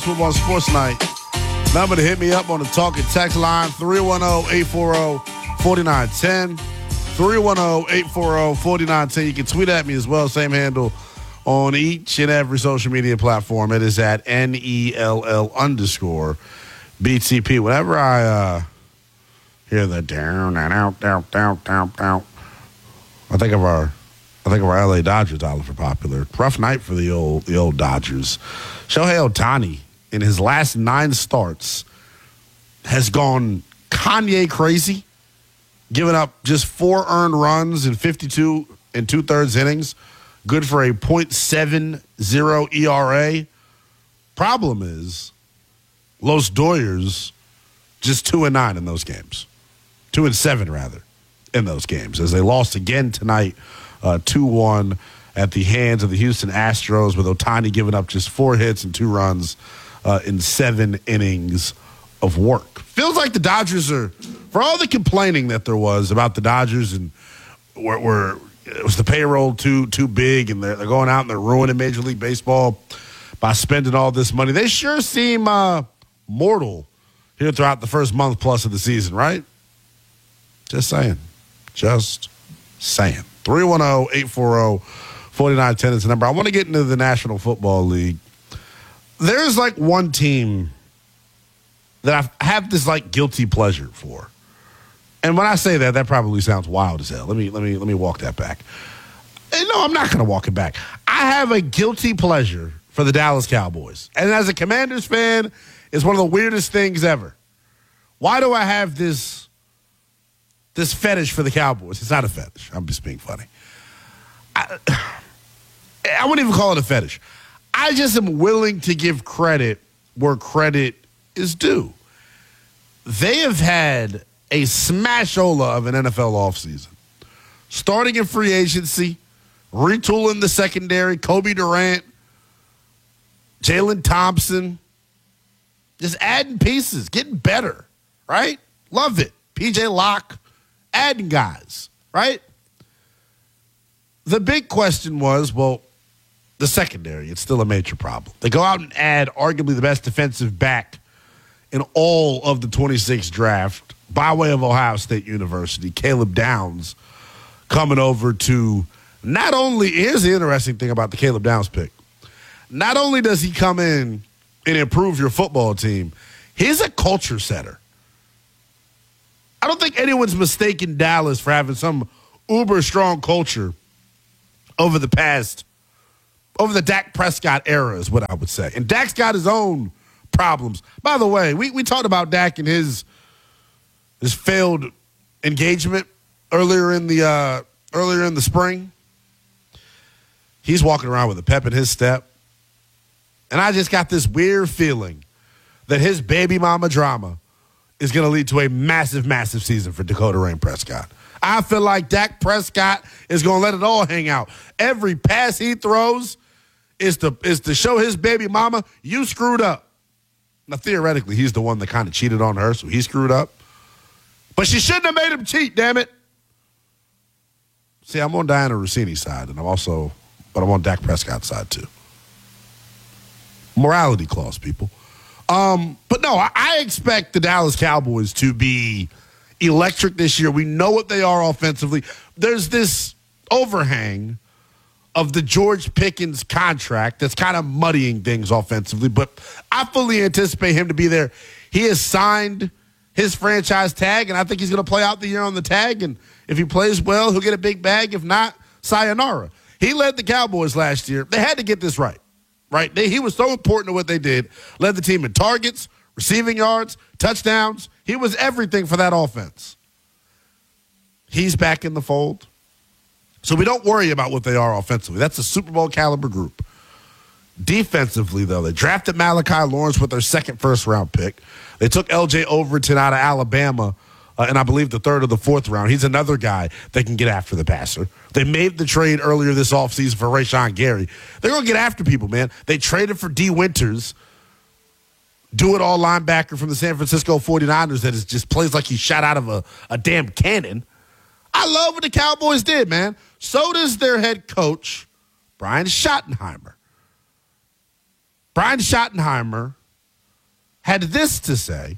Football Sports Night. Number to hit me up on the talk and text line, 310-840-4910. 310-840-4910. You can tweet at me as well, same handle on each and every social media platform. It is at NELL_BTP. Whenever I hear the down and out, down, I think of our LA Dodgers, Oliver Popular. Rough night for the old Dodgers. Shohei Ohtani, in his last 9 starts, has gone Kanye crazy, giving up just 4 earned runs in 52 and 2/3 innings. Good for a .70 ERA. Problem is, Los Doyers just 2-9 in those games. 2-7 rather in those games, as they lost again tonight, 2-1 at the hands of the Houston Astros, with Ohtani giving up just 4 hits and 2 runs in 7 innings of work. Feels like the Dodgers are, for all the complaining that there was about the Dodgers and where it was the payroll too big and they're going out and they're ruining Major League Baseball by spending all this money, they sure seem mortal here throughout the first month plus of the season, right? Just saying. 310-840-4910 is the number. I want to get into the National Football League. There's like one team that I have this like guilty pleasure for. And when I say that, that probably sounds wild as hell. Let me walk that back. And no, I'm not going to walk it back. I have a guilty pleasure for the Dallas Cowboys. And as a Commanders fan, it's one of the weirdest things ever. Why do I have this fetish for the Cowboys? It's not a fetish. I'm just being funny. I wouldn't even call it a fetish. I just am willing to give credit where credit is due. They have had a smashola of an NFL offseason. Starting in free agency, retooling the secondary, Kobe Durant, Jalen Thompson, just adding pieces, getting better, right? Love it. PJ Locke, adding guys, right? The big question was, well, the secondary, it's still a major problem. They go out and add arguably the best defensive back in all of the 26 draft by way of Ohio State University, Caleb Downs, coming over to not only, here's the interesting thing about the Caleb Downs pick, not only does he come in and improve your football team, he's a culture setter. I don't think anyone's mistaken Dallas for having some uber strong culture over the Dak Prescott era is what I would say. And Dak's got his own problems. By the way, we talked about Dak and his failed engagement earlier in the spring. He's walking around with a pep in his step. And I just got this weird feeling that his baby mama drama is going to lead to a massive, massive season for Dakota Rain Prescott. I feel like Dak Prescott is going to let it all hang out. Every pass he throws is to show his baby mama, you screwed up. Now, theoretically, he's the one that kind of cheated on her, so he screwed up. But she shouldn't have made him cheat, damn it. See, I'm on Diana Rossini's side, and I'm on Dak Prescott's side, too. Morality clause, people. But no, I expect the Dallas Cowboys to be electric this year. We know what they are offensively. There's this overhang of the George Pickens contract that's kind of muddying things offensively, but I fully anticipate him to be there. He has signed his franchise tag, and I think he's going to play out the year on the tag, and if he plays well, he'll get a big bag. If not, sayonara. He led the Cowboys last year. They had to get this right? He was so important to what they did. Led the team in targets, receiving yards, touchdowns. He was everything for that offense. He's back in the fold. So we don't worry about what they are offensively. That's a Super Bowl caliber group. Defensively, though, they drafted Malachi Lawrence with their second first-round pick. They took L.J. Overton out of Alabama, and I believe the third or the fourth round. He's another guy that can get after the passer. They made the trade earlier this offseason for Rashawn Gary. They're going to get after people, man. They traded for D. Winters, do-it-all linebacker from the San Francisco 49ers that just plays like he shot out of a damn cannon. I love what the Cowboys did, man. So does their head coach, Brian Schottenheimer. Brian Schottenheimer had this to say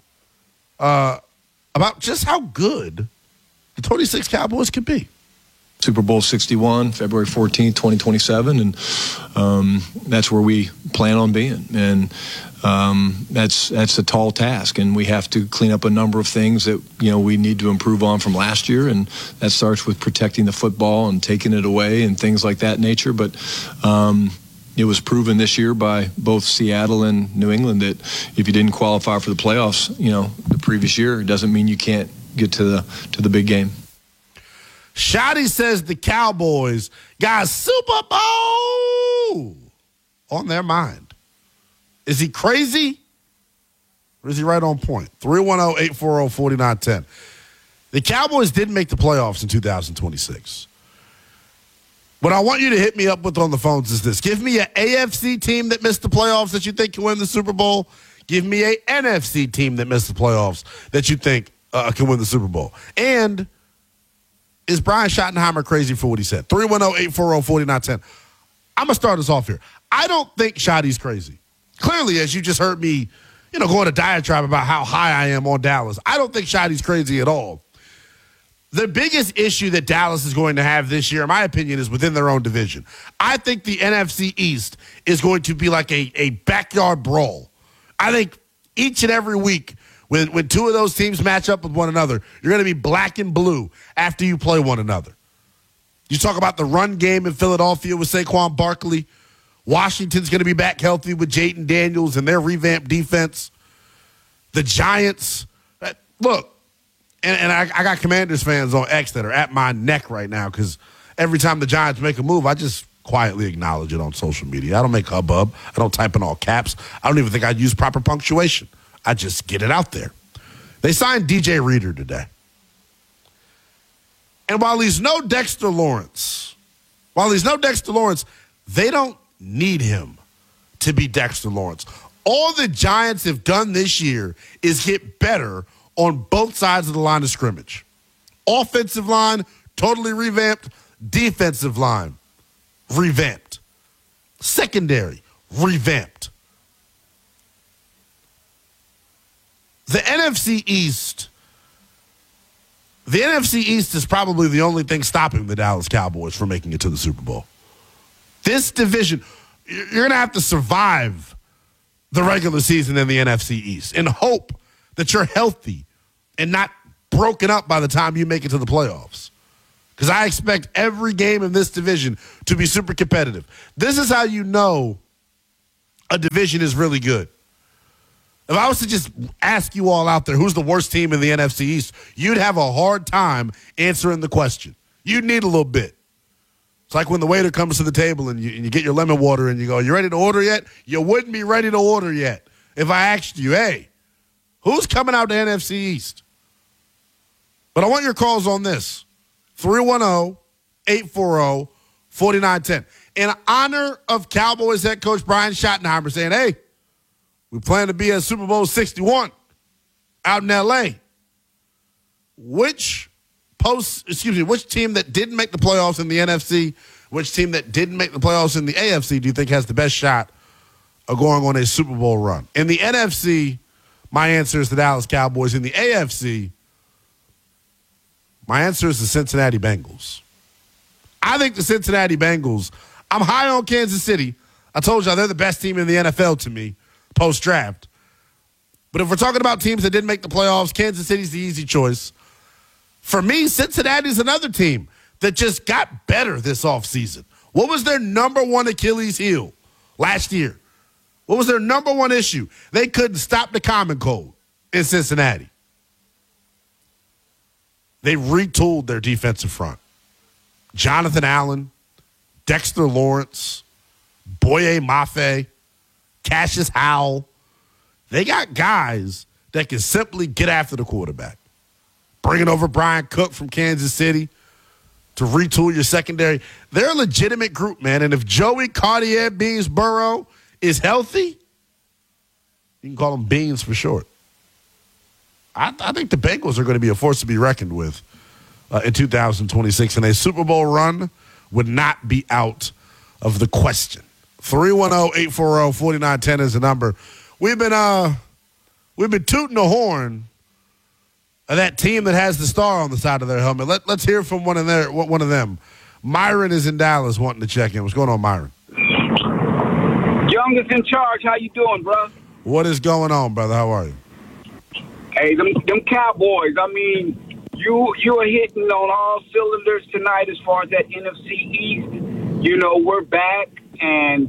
about just how good the 26 Cowboys could be. Super Bowl 61, February 14th, 2027, and that's where we plan on being. And that's a tall task, and we have to clean up a number of things that we need to improve on from last year, and that starts with protecting the football and taking it away and things like that nature. But it was proven this year by both Seattle and New England that if you didn't qualify for the playoffs, the previous year, it doesn't mean you can't get to the big game. Shotty says the Cowboys got a Super Bowl on their mind. Is he crazy? Or is he right on point? 310-840-4910. The Cowboys didn't make the playoffs in 2026. What I want you to hit me up with on the phones is this. Give me an AFC team that missed the playoffs that you think can win the Super Bowl. Give me an NFC team that missed the playoffs that you think can win the Super Bowl. And is Brian Schottenheimer crazy for what he said? 310-840-4910. I'm going to start us off here. I don't think Shotty's crazy. Clearly, as you just heard me, go on a diatribe about how high I am on Dallas, I don't think Shotty's crazy at all. The biggest issue that Dallas is going to have this year, in my opinion, is within their own division. I think the NFC East is going to be like a backyard brawl. I think each and every week, when two of those teams match up with one another, you're going to be black and blue after you play one another. You talk about the run game in Philadelphia with Saquon Barkley. Washington's going to be back healthy with Jaden Daniels and their revamped defense. The Giants, look, and I got Commanders fans on X that are at my neck right now because every time the Giants make a move, I just quietly acknowledge it on social media. I don't make hubbub. I don't type in all caps. I don't even think I'd use proper punctuation. I just get it out there. They signed DJ Reader today. And while he's no Dexter Lawrence, they don't need him to be Dexter Lawrence. All the Giants have done this year is get better on both sides of the line of scrimmage. Offensive line, totally revamped. Defensive line, revamped. Secondary, revamped. The NFC East is probably the only thing stopping the Dallas Cowboys from making it to the Super Bowl. This division, you're going to have to survive the regular season in the NFC East and hope that you're healthy and not broken up by the time you make it to the playoffs. Because I expect every game in this division to be super competitive. This is how you know a division is really good. If I was to just ask you all out there who's the worst team in the NFC East, you'd have a hard time answering the question. You'd need a little bit. It's like when the waiter comes to the table and you get your lemon water and you go, "You ready to order yet?" You wouldn't be ready to order yet if I asked you, "Hey, who's coming out to NFC East?" But I want your calls on this. 310-840-4910. In honor of Cowboys head coach Brian Schottenheimer saying, "Hey, we plan to be at Super Bowl 61 out in L.A." Which team that didn't make the playoffs in the NFC, which team that didn't make the playoffs in the AFC do you think has the best shot of going on a Super Bowl run? In the NFC, my answer is the Dallas Cowboys. In the AFC, my answer is the Cincinnati Bengals. I think the Cincinnati Bengals, I'm high on Kansas City. I told you they're the best team in the NFL to me post-draft. But if we're talking about teams that didn't make the playoffs, Kansas City's the easy choice. For me, Cincinnati's another team that just got better this offseason. What was their number one Achilles heel last year? What was their number one issue? They couldn't stop the common cold in Cincinnati. They retooled their defensive front. Jonathan Allen, Dexter Lawrence, Boye Mafe, Cassius Howell. They got guys that can simply get after the quarterback. Bringing over Brian Cook from Kansas City to retool your secondary. They're a legitimate group, man. And if Joey Cartier Beans Burrow is healthy, you can call him Beans for short. I think the Bengals are going to be a force to be reckoned with in 2026. And a Super Bowl run would not be out of the question. 310-840-4910 is the number. We've been we've been tooting the horn of that team that has the star on the side of their helmet. Let's hear from one of them. Myron is in Dallas wanting to check in. What's going on, Myron? Youngest in charge. How you doing, bro? What is going on, brother? How are you? Hey, them Cowboys. I mean, you are hitting on all cylinders tonight as far as that NFC East. You know, we're back, and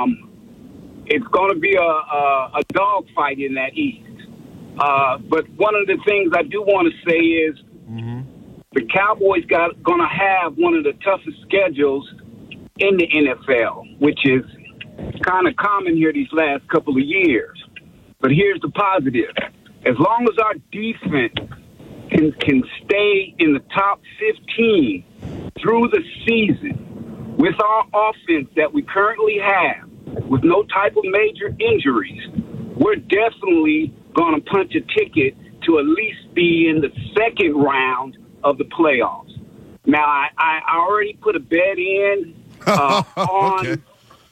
it's going to be a dogfight in that East. But one of the things I do want to say is the Cowboys going to have one of the toughest schedules in the NFL, which is kind of common here these last couple of years. But here's the positive. As long as our defense can stay in the top 15 through the season with our offense that we currently have, with no type of major injuries, we're definitely going to punch a ticket to at least be in the second round of the playoffs. Now, I already put a bet in on... Okay.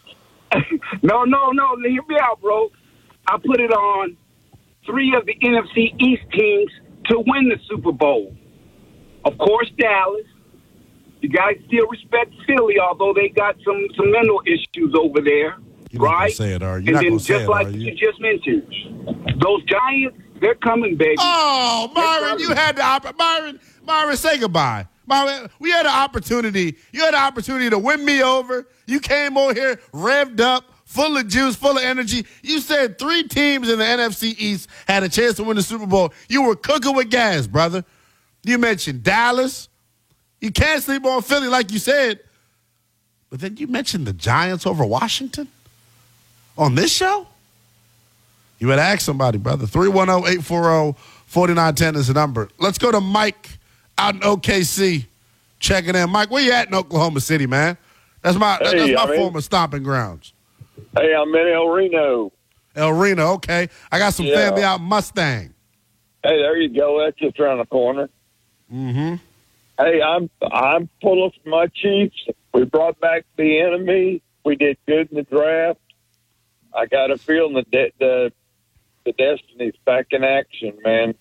No, hear me out, bro. I put it on 3 of the NFC East teams to win the Super Bowl. Of course, Dallas. You guys still respect Philly, although they got some mental issues over there, You're not right? gonna say it, are you? And Not then gonna say just it, like are you? you just mentioned, those Giants, they're coming, baby. Oh, Myron, you had the Myron, say goodbye. Myron, we had an opportunity. You had an opportunity to win me over. You came over here revved up, full of juice, full of energy. You said 3 teams in the NFC East had a chance to win the Super Bowl. You were cooking with gas, brother. You mentioned Dallas. You can't sleep on Philly like you said. But then you mentioned the Giants over Washington on this show? You better ask somebody, brother. 310-840-4910 is the number. Let's go to Mike out in OKC. Checking in. Mike, where you at in Oklahoma City, man? That's my former stomping grounds. Hey, I'm in El Reno. El Reno, okay. I got some family out in Mustang. Hey, there you go. That's just around the corner. Mm-hmm. Hey, I'm full of my Chiefs. We brought back the enemy. We did good in the draft. I got a feeling that the Destiny's back in action, man.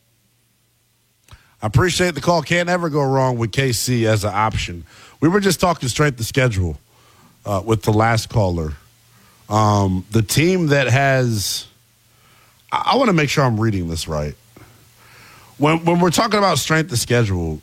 I appreciate the call. Can't ever go wrong with KC as an option. We were just talking straight the schedule with the last caller. The team that has – I want to make sure I'm reading this right. When we're talking about strength of schedule,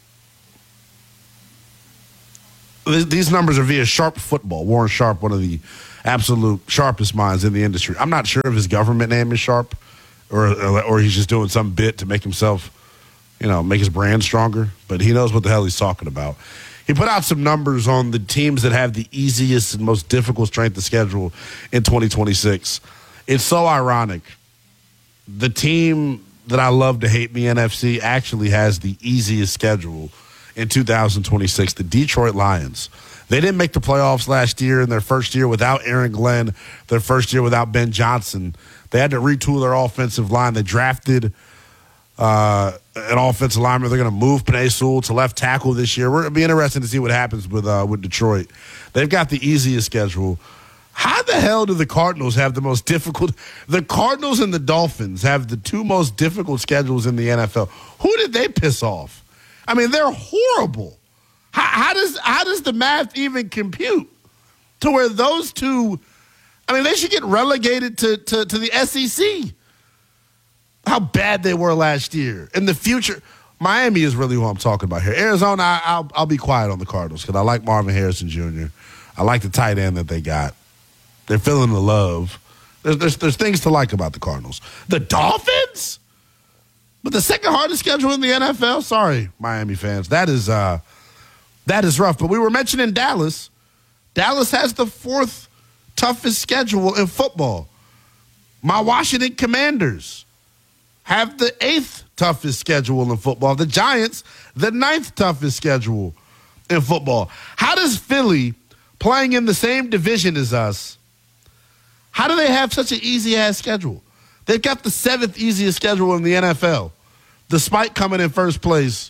these numbers are via Sharp Football. Warren Sharp, one of the absolute sharpest minds in the industry. I'm not sure if his government name is Sharp or he's just doing some bit to make himself, make his brand stronger. But he knows what the hell he's talking about. He put out some numbers on the teams that have the easiest and most difficult strength of schedule in 2026. It's so ironic. The team that I love to hate in the NFC actually has the easiest schedule in 2026, the Detroit Lions. They didn't make the playoffs last year in their first year without Aaron Glenn, their first year without Ben Johnson. They had to retool their offensive line. They drafted an offensive lineman. They're going to move Penei Sewell to left tackle this year. It'll be interesting to see what happens with Detroit. They've got the easiest schedule. How the hell do the Cardinals have the most difficult? The Cardinals and the Dolphins have the 2 most difficult schedules in the NFL. Who did they piss off? I mean, they're horrible. How does the math even compute to where those 2? I mean, they should get relegated to the SEC. How bad they were last year. In the future, Miami is really who I'm talking about here. Arizona, I'll be quiet on the Cardinals because I like Marvin Harrison Jr. I like the tight end that they got. They're feeling the love. There's things to like about the Cardinals. The Dolphins? But the second hardest schedule in the NFL? Sorry, Miami fans. That is rough. But we were mentioning Dallas. Dallas has the 4th toughest schedule in football. My Washington Commanders have the 8th toughest schedule in football. The Giants, the 9th toughest schedule in football. How does Philly, playing in the same division as us, how do they have such an easy-ass schedule? They've got the 7th easiest schedule in the NFL, despite coming in first place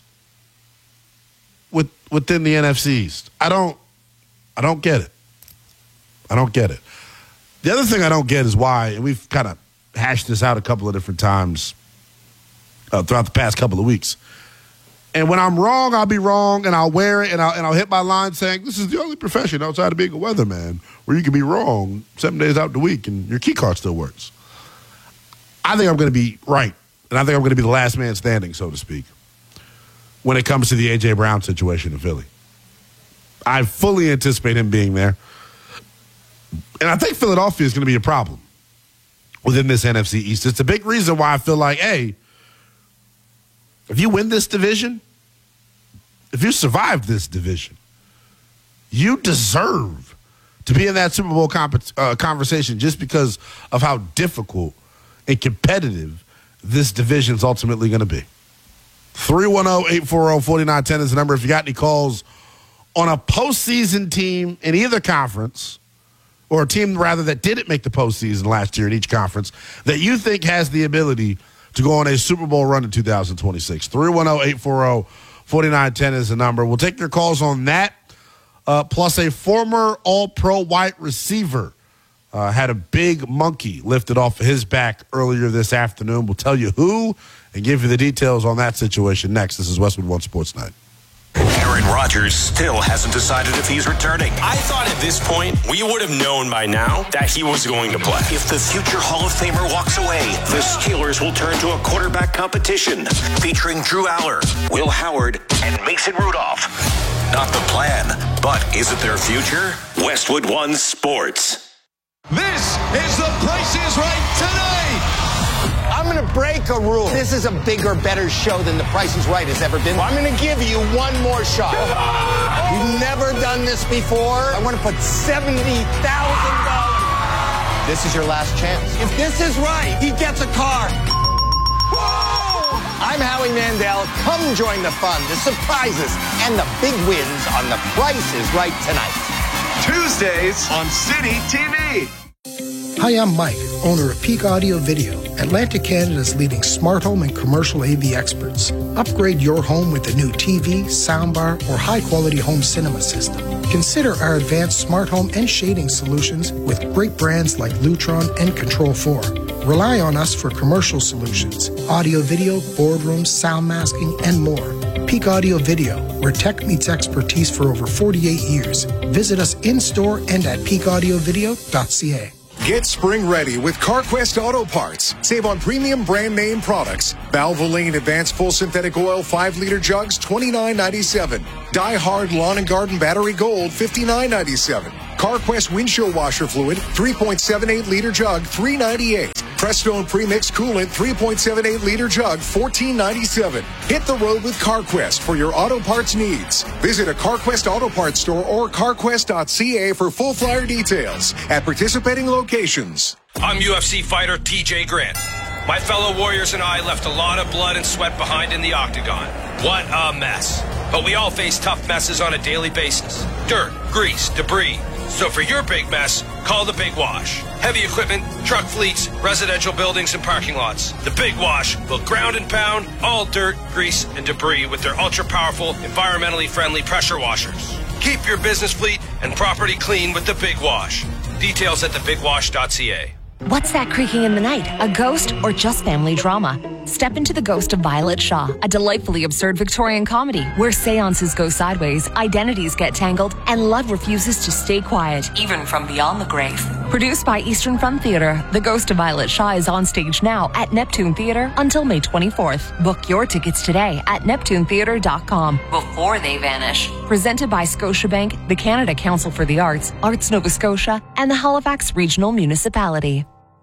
within the NFC East. I don't get it. I don't get it. The other thing I don't get is why, and we've kind of hashed this out a couple of different times, throughout the past couple of weeks. And when I'm wrong, I'll be wrong, and I'll wear it, and I'll hit my line saying, this is the only profession outside of being a weatherman where you can be wrong 7 days out the week and your key card still works. I think I'm going to be right, and I think I'm going to be the last man standing, so to speak, when it comes to the A.J. Brown situation in Philly. I fully anticipate him being there. And I think Philadelphia is going to be a problem within this NFC East. It's a big reason why I feel like, hey, if you win this division, if you survive this division, you deserve to be in that Super Bowl conversation just because of how difficult and competitive this division is ultimately going to be. 310-840-4910 is the number if you got any calls on a postseason team in either conference, or a team, rather, that didn't make the postseason last year in each conference, that you think has the ability to go on a Super Bowl run in 2026. 310-840-4910 is the number. We'll take your calls on that, plus a former All-Pro wide receiver had a big monkey lifted off of his back earlier this afternoon. We'll tell you who and give you the details on that situation next. This is Westwood One Sports Night. Aaron Rodgers still hasn't decided if he's returning. I thought at this point we would have known by now that he was going to play. If the future Hall of Famer walks away, the Steelers will turn to a quarterback competition featuring Drew Aller, Will Howard, and Mason Rudolph. Not the plan, but is it their future? Westwood One Sports. This is The Price is Right tonight. I'm going to break a rule. This is a bigger, better show than The Price is Right has ever been. I'm going to give you one more shot. You've never done this before. I want to put $70,000. This is your last chance. If this is right, he gets a car. Whoa! I'm Howie Mandel. Come join the fun, the surprises, and the big wins on The Price is Right tonight. Tuesdays on City TV. Hi, I'm Mike, owner of Peak Audio Video, Atlantic Canada's leading smart home and commercial AV experts. Upgrade your home with a new TV, soundbar, or high-quality home cinema system. Consider our advanced smart home and shading solutions with great brands like Lutron and Control4. Rely on us for commercial solutions, audio, video, boardrooms, sound masking, and more. Peak Audio Video, where tech meets expertise for over 48 years. Visit us in-store and at peakaudiovideo.ca. Get spring ready with CarQuest Auto Parts. Save on premium brand name products. Valvoline Advanced Full Synthetic Oil 5-liter jugs, $29.97. Die Hard Lawn and Garden Battery Gold, $59.97. CarQuest Windshield Washer Fluid, 3.78-liter jug, $3.98. Prestone Premix Coolant 3.78-liter jug, $14.97. Hit the road with CarQuest for your auto parts needs. Visit a CarQuest Auto Parts store or carquest.ca for full flyer details at participating locations. I'm UFC fighter TJ Grant. My fellow warriors and I left a lot of blood and sweat behind in the octagon. What a mess. But we all face tough messes on a daily basis. Dirt, grease, debris. So for your big mess, call the Big Wash. Heavy equipment, truck fleets, residential buildings, and parking lots. The Big Wash will ground and pound all dirt, grease, and debris with their ultra-powerful, environmentally friendly pressure washers. Keep your business fleet and property clean with the Big Wash. Details at thebigwash.ca. What's that creaking in the night? A ghost or just family drama? Step into The Ghost of Violet Shaw, a delightfully absurd Victorian comedy where seances go sideways, identities get tangled, and love refuses to stay quiet, even from beyond the grave. Produced by Eastern Front Theatre, The Ghost of Violet Shaw is on stage now at Neptune Theatre until May 24th. Book your tickets today at neptunetheatre.com before they vanish. Presented by Scotiabank, the Canada Council for the Arts, Arts Nova Scotia, and the Halifax Regional Municipality.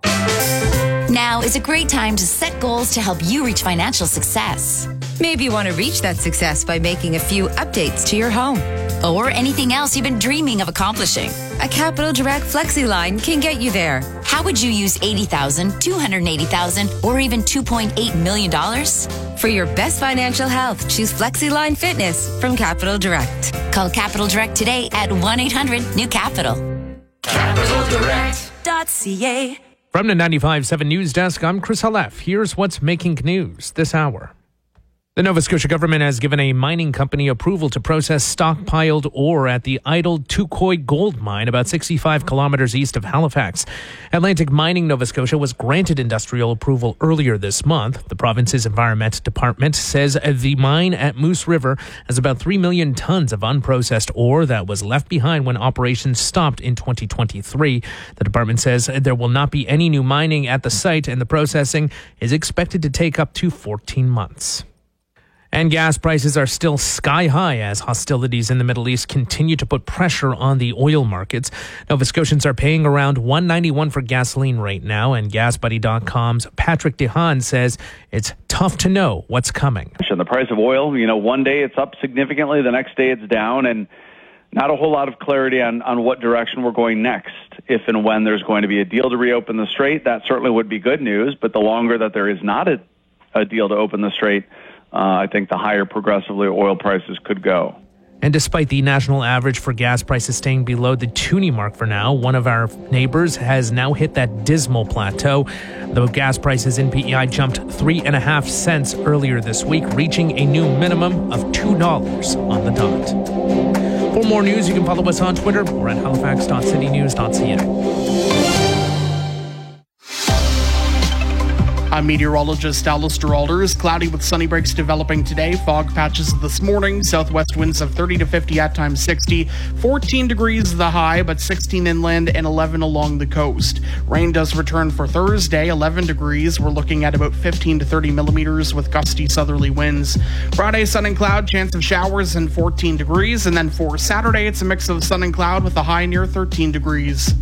Now is a great time to set goals to help you reach financial success. Maybe you want to reach that success by making a few updates to your home. Or anything else you've been dreaming of accomplishing. A Capital Direct FlexiLine can get you there. How would you use $80,000, $280,000, or even $2.8 million? For your best financial health, choose FlexiLine Fitness from Capital Direct. Call Capital Direct today at 1-800-NEW-CAPITAL. CapitalDirect.ca. From the 95.7 News Desk, I'm Chris Halef. Here's what's making news this hour. The Nova Scotia government has given a mining company approval to process stockpiled ore at the idled Touquoy gold mine about 65 kilometers east of Halifax. Atlantic Mining Nova Scotia was granted industrial approval earlier this month. The province's Environment Department says the mine at Moose River has about 3 million tons of unprocessed ore that was left behind when operations stopped in 2023. The department says there will not be any new mining at the site, and the processing is expected to take up to 14 months. And gas prices are still sky high as hostilities in the Middle East continue to put pressure on the oil markets. Nova Scotians are paying around $1.91 for gasoline right now, and GasBuddy.com's Patrick DeHaan says it's tough to know what's coming. The price of oil, one day it's up significantly, the next day it's down, and not a whole lot of clarity on what direction we're going next. If and when there's going to be a deal to reopen the strait, that certainly would be good news, but the longer that there is not a deal to open the strait, I think the higher progressively oil prices could go. And despite the national average for gas prices staying below the toonie mark for now, one of our neighbors has now hit that dismal plateau. The gas prices in PEI jumped 3.5 cents earlier this week, reaching a new minimum of $2 on the dot. For more news, you can follow us on Twitter or at halifax.citynews.ca. I'm meteorologist Alistair Alders. Cloudy with sunny breaks developing today. Fog patches this morning. Southwest winds of 30 to 50, at times 60. 14 degrees the high, but 16 inland and 11 along the coast. Rain does return for Thursday, 11 degrees. We're looking at about 15 to 30 millimeters with gusty southerly winds. Friday, sun and cloud, chance of showers and 14 degrees. And then for Saturday, it's a mix of sun and cloud with a high near 13 degrees.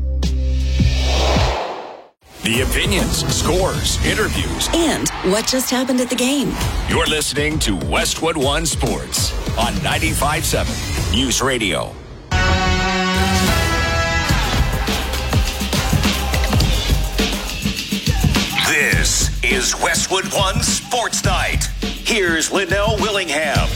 The opinions, scores, interviews, and what just happened at the game. You're listening to Westwood One Sports on 95.7 News Radio. This is Westwood One Sports Night. Here's Linnell Willingham.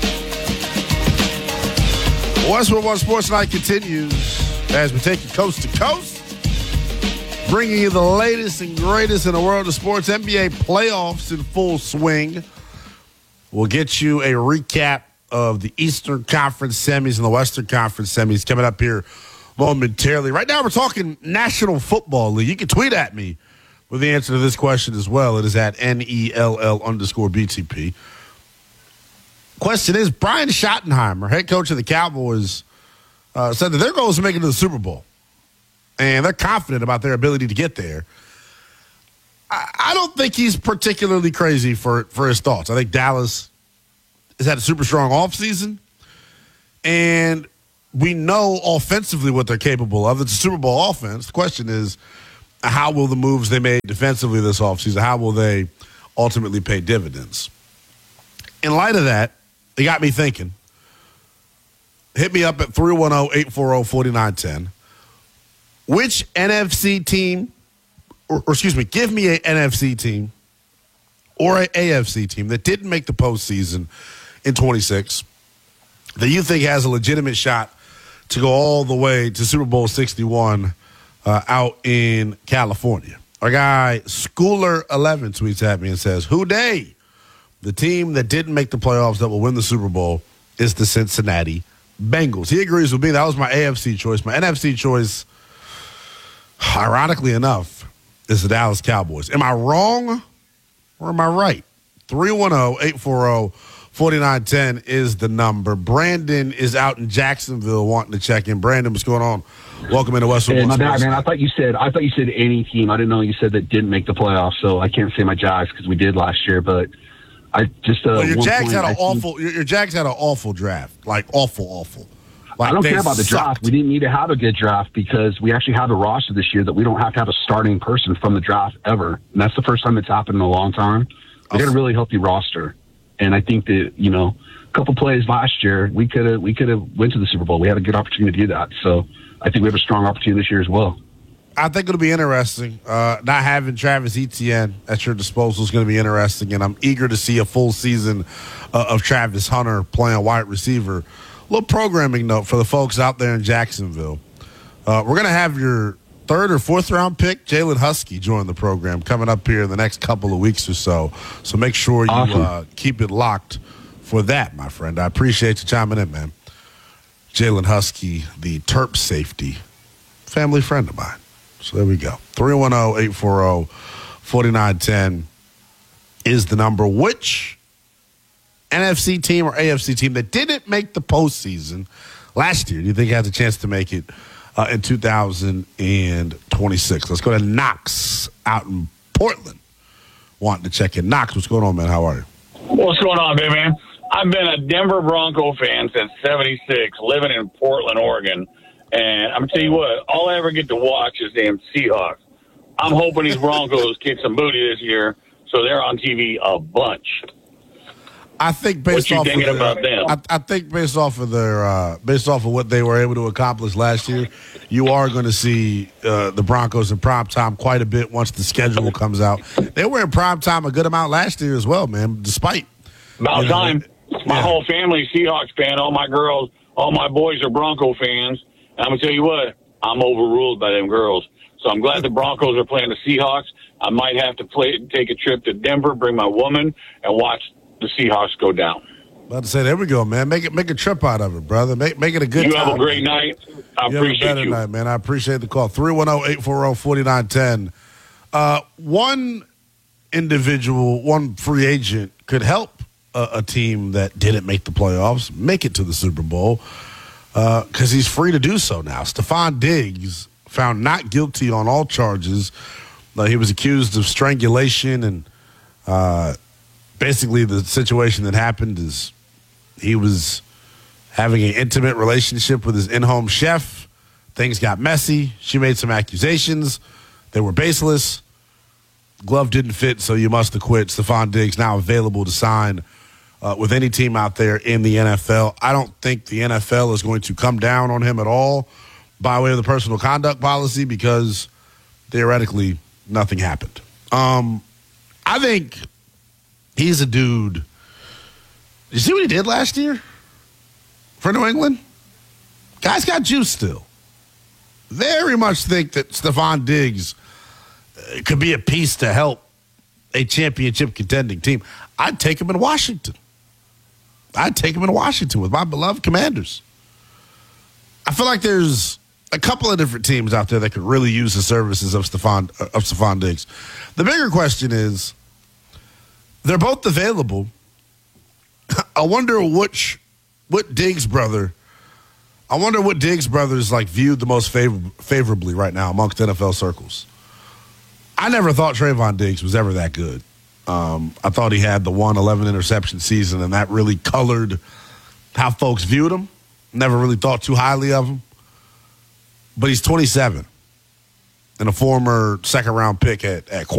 Westwood One Sports Night continues as we take you coast to coast, bringing you the latest and greatest in the world of sports. NBA playoffs in full swing. We'll get you a recap of the Eastern Conference semis and the Western Conference semis coming up here momentarily. Right now, we're talking National Football League. You can tweet at me with the answer to this question as well. It is at NELL_BTP. Question is, Brian Schottenheimer, head coach of the Cowboys, said that their goal is to make it to the Super Bowl. And they're confident about their ability to get there. I don't think he's particularly crazy for his thoughts. I think Dallas has had a super strong offseason, and we know offensively what they're capable of. It's a Super Bowl offense. The question is, how will the moves they made defensively this offseason, how will they ultimately pay dividends? In light of that, it got me thinking. Hit me up at 310-840-4910. Which NFC team, or excuse me, give me an NFC team or an AFC team that didn't make the postseason in 26 that you think has a legitimate shot to go all the way to Super Bowl 61 out in California. Our guy, Schooler11, tweets at me and says, "Who dey? The team that didn't make the playoffs that will win the Super Bowl is the Cincinnati Bengals." He agrees with me. That was my AFC choice. My NFC choice, ironically enough, is the Dallas Cowboys. Am I wrong or am I right? 310-840-4910 is the number. Brandon is out in Jacksonville wanting to check in. Brandon, what's going on? Welcome into Westwood. Hey, my bad, man. I thought you said any team. I didn't know you said that didn't make the playoffs, so I can't say my Jags because we did last year, but I just well, your Jags had an awful draft. Like awful. Like, I don't care about the draft. We didn't need to have a good draft because we actually have a roster this year that we don't have to have a starting person from the draft ever. And that's the first time it's happened in a long time. We got a really healthy roster. And I think that, a couple plays last year, we could have went to the Super Bowl. We had a good opportunity to do that. So I think we have a strong opportunity this year as well. I think it'll be interesting. Not having Travis Etienne at your disposal is going to be interesting, and I'm eager to see a full season of Travis Hunter playing wide receiver. A little programming note for the folks out there in Jacksonville. We're going to have your third or fourth round pick, Jalen Husky, joined the program coming up here in the next couple of weeks or so. So make sure you keep it locked for that, my friend. I appreciate you chiming in, man. Jalen Husky, the Terp safety, family friend of mine. So there we go. 310-840-4910 is the number. Which NFC team or AFC team that didn't make the postseason last year do you think has a chance to make it in 2026? Let's go to Knox out in Portland wanting to check in. Knox, what's going on, man? How are you? What's going on, big man? I've been a Denver Bronco fan since '76, living in Portland, Oregon. And I'm going to tell you what, all I ever get to watch is damn Seahawks. I'm hoping these Broncos kick some booty this year, so they're on TV a bunch. I think based off of about them? I think based off of what they were able to accomplish last year, you are going to see the Broncos in primetime quite a bit once the schedule comes out. They were in primetime a good amount last year as well, man. Despite about time. My whole family Seahawks fan. All my girls, all my boys are Bronco fans. And I'm going to tell you what, I'm overruled by them girls. So I'm glad the Broncos are playing the Seahawks. I might have to take a trip to Denver, bring my woman, and watch the Seahawks go down. About to say, there we go, man. Make a trip out of it, brother. Make it a good time. You have a great night. I appreciate you. Night, man. I appreciate the call. 310-840-4910. One individual, one free agent could help a team that didn't make the playoffs make it to the Super Bowl because he's free to do so now. Stephon Diggs found not guilty on all charges. He was accused of strangulation, and basically the situation that happened is he was having an intimate relationship with his in-home chef. Things got messy. She made some accusations. They were baseless. Glove didn't fit, so you must have quit. Stephon Diggs now available to sign with any team out there in the NFL. I don't think the NFL is going to come down on him at all by way of the personal conduct policy because theoretically nothing happened. I think he's a dude. You see what he did last year for New England? Guy's got juice still. Very much think that Stephon Diggs could be a piece to help a championship contending team. I'd take him in Washington. With my beloved Commanders. I feel like there's a couple of different teams out there that could really use the services of Stephon Diggs. The bigger question is, they're both available. I wonder what Diggs brothers like viewed the most favorably right now amongst NFL circles. I never thought Trayvon Diggs was ever that good. I thought he had the 11 interception season, and that really colored how folks viewed him. Never really thought too highly of him. But he's 27 and a former second-round pick at